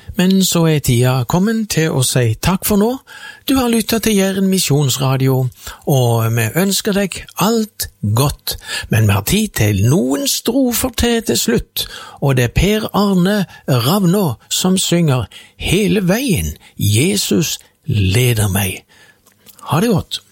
Men så tida kommet til å si takk for nå. Du har lyttet til Jæren Misjonsradio, og vi ønsker deg alt godt. Men vi har tid til noen strofer til slutt, og det Per Arne Ravnå som synger hele veien. Jesus leder meg. Ha det godt.